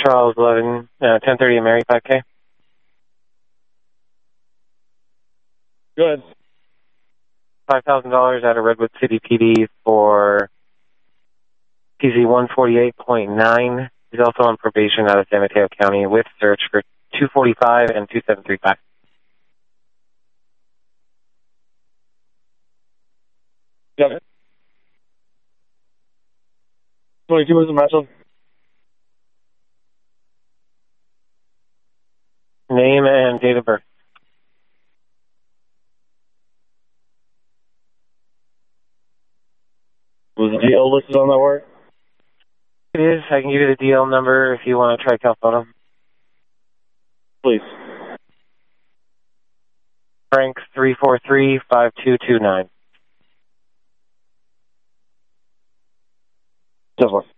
Charles 11, 1030 Mary 5K. Good. $5,000 out of Redwood City PD for PZ 148.9. He's also on probation out of San Mateo County with search for 245 and 2735. Got it. 22 was the matchup. Name and date of birth. Was the DL listed on that work? It is. I can give you the DL number if you want to try Calphoto. Please. Frank 343-5229. Just one.